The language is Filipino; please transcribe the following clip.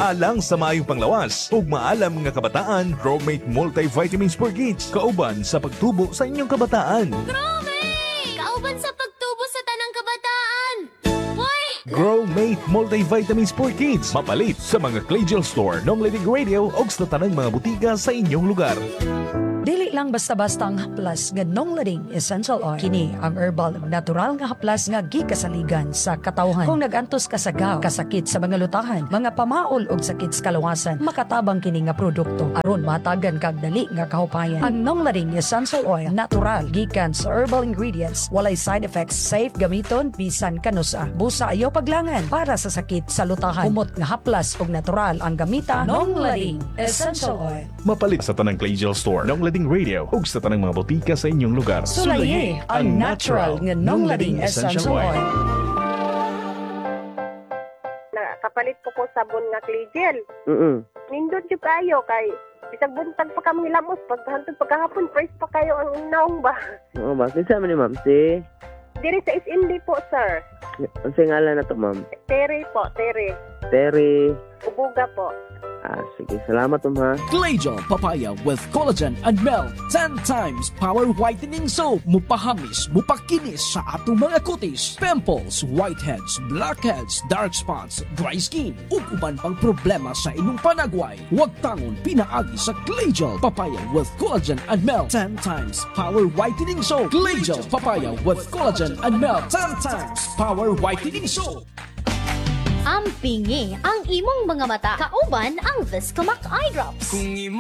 Alang sa maayong panglawas ug maalam nga kabataan, Growmate Multivitamins for Kids kauban sa pagtubo sa inyong kabataan. Kauban sa pagtubo sa tanang kabataan. Hoy! Growmate Multivitamins for Kids mapalit sa mga Claygel Store, Nongledig Radio ug sa tanang mga butika sa inyong lugar. Dili lang basta-basta ang haplas nga Nonglading Essential Oil. Kini ang herbal natural nga haplas nga gikasaligan sa katawhan. Kung nagantos ka sa gaw, kasakit sa mga lutahan, mga pamaol ug sakit sa kalawasan, makatabang kini nga produkto aron matagan kag dali nga kahupayan. Ang Nonglading Essential Oil natural gikan sa herbal ingredients, walay side effects, safe gamiton bisan kanusa. Busa ayaw paglangan para sa sakit sa lutahan. Umot nga haplas ug natural ang gamita. Nonglading Essential Oil. Mapalit sa tanang Claygel Store, Nongledig Radio ug sa tanang mga butika sa inyong lugar. Sulaye ang natural nga Nonglading Essential Oil. Kapalit ko ko sabon nga Claygel. Nindot yung kayo kay bisag buntag pa kami lamos paghantod pagkahapon fresh pa kayo ang naong ba. Oo ba? Kinsa man ni ma'am si? Diri sa SND po sir. Ang ngalan na to ma'am? Terry po, Terry. Terry. Ubuga po. Sige. Salamat ha. Claygel Papaya with collagen and milk. 10 times power whitening soap. Mupahamis, mupakinis sa atong mga kutis. Pimples, whiteheads, blackheads, dark spots, dry skin. Ug uban pang problema sa inyong panagway. Huwag tangon pinaagi sa Claygel Papaya with collagen and milk. 10 times power whitening soap. Claygel Papaya with collagen and milk. 10 times power whitening soap. Ampingi ang imong mga mata. Kauban ang Viscomac Eye Drops.